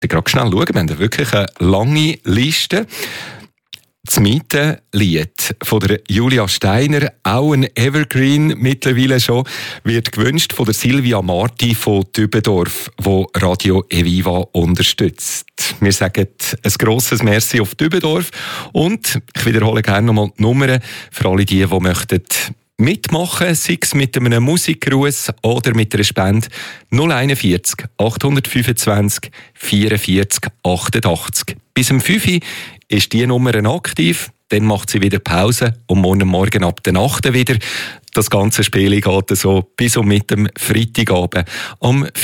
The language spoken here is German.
gerade schnell schauen, wir haben wirklich eine lange Liste. Das Mietenlied von der Julia Steiner, auch ein Evergreen mittlerweile schon, wird gewünscht von der Silvia Marti von Dübendorf, die Radio Eviva unterstützt. Wir sagen ein grosses Merci auf Dübendorf und ich wiederhole gerne nochmal die Nummern für alle die möchten mitmachen, sei es mit einem Musikgruß oder mit einer Spende. 041 825 44 88. Bis um 5 Uhr ist die Nummer aktiv, dann macht sie wieder Pause und morgen ab der Nacht wieder. Das ganze Spiel geht so bis um mit dem Freitagabend. Am